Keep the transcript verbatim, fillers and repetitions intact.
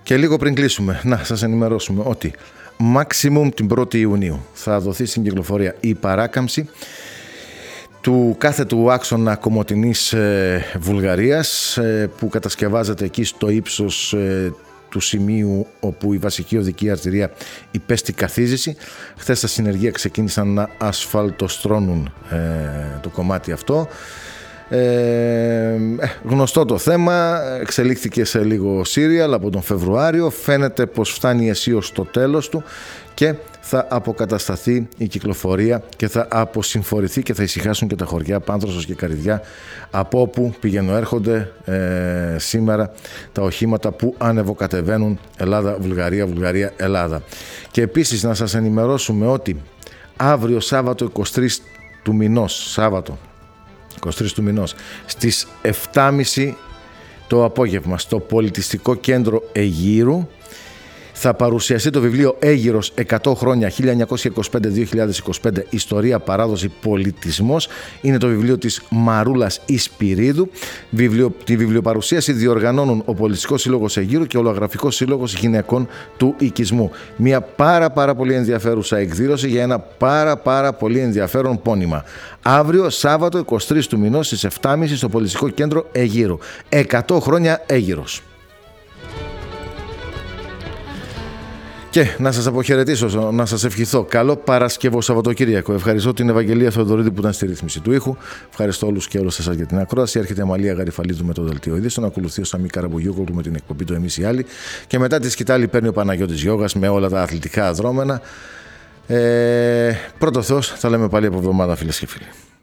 Και λίγο πριν κλείσουμε, να σας ενημερώσουμε ότι maximum την πρώτη Ιουνίου θα δοθεί στην κυκλοφορία η παράκαμψη του κάθετου άξονα Κομοτηνής ε, Βουλγαρίας ε, που κατασκευάζεται εκεί στο ύψος ε, του σημείου όπου η βασική οδική αρτηρία υπέστη καθίζηση. Χθες τα συνεργεία ξεκίνησαν να ασφαλτοστρώνουν ε, το κομμάτι αυτό. Ε, γνωστό το θέμα, εξελίχθηκε σε λίγο σύριαλ από τον Φεβρουάριο. Φαίνεται πως φτάνει αισίως στο τέλος του και θα αποκατασταθεί η κυκλοφορία και θα αποσυμφορηθεί και θα ησυχάσουν και τα χωριά Πάνθρωσος και Καρυδιά, από όπου πηγαίνουν έρχονται ε, σήμερα τα οχήματα που ανεβοκατεβαίνουν Ελλάδα, Βουλγαρία, Βουλγαρία, Ελλάδα. Και επίσης να σας ενημερώσουμε ότι αύριο Σάββατο εικοστή τρίτη του μηνός, Σάββατο εικοστή τρίτη του μηνός, στις επτά και μισή το απόγευμα στο Πολιτιστικό Κέντρο Αιγύρου θα παρουσιαστεί το βιβλίο Αίγυρος εκατό χρόνια χίλια εννιακόσια είκοσι πέντε με δύο χιλιάδες είκοσι πέντε, Ιστορία, Παράδοση, Πολιτισμός. Είναι το βιβλίο της Μαρούλας Ισπυρίδου. Βιβλιο, τη βιβλιοπαρουσίαση διοργανώνουν ο Πολιτιστικός Σύλλογος Αιγύρου και ο Ολογραφικός Σύλλογος Γυναικών του Οικισμού. Μια πάρα πάρα πολύ ενδιαφέρουσα εκδήλωση για ένα πάρα πάρα πολύ ενδιαφέρον πόνημα. Αύριο Σάββατο εικοστή τρίτη του μηνός στις επτά και μισή στο Πολιτιστικό Κέντρο Αιγύρου. εκατό χρόνια Αίγυρος. Και να σας αποχαιρετήσω, να σας ευχηθώ καλό Παρασκευό Σαββατοκύριακο. Ευχαριστώ την Ευαγγελία Θεοδωρίδη που ήταν στη ρύθμιση του ήχου. Ευχαριστώ όλους και όλες εσάς για την ακρόαση. Έρχεται η Αμαλία Γαριφαλίδου με το Δελτίο Ειδήσεων. Ακολουθεί ο Σαμί Καραμπουγιούκογλου με την εκπομπή του Εμείς οι Άλλοι. Και μετά τη σκητάλη παίρνει ο Παναγιώτης Γιώγας με όλα τα αθλητικά δρόμενα. Ε, πρώτο Θεός, θα λέμε πάλι από εβδομάδα, φίλες και φίλοι.